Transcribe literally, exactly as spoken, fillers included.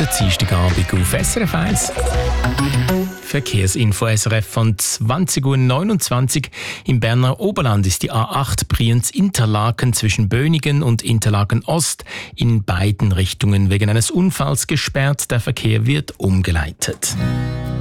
guten Dienstagabend auf S R F eins. Verkehrsinfo S R F von zwanzig Uhr neunundzwanzig. Im Berner Oberland ist die A acht Brienz-Interlaken zwischen Bönigen und Interlaken Ost in beiden Richtungen wegen eines Unfalls gesperrt. Der Verkehr wird umgeleitet.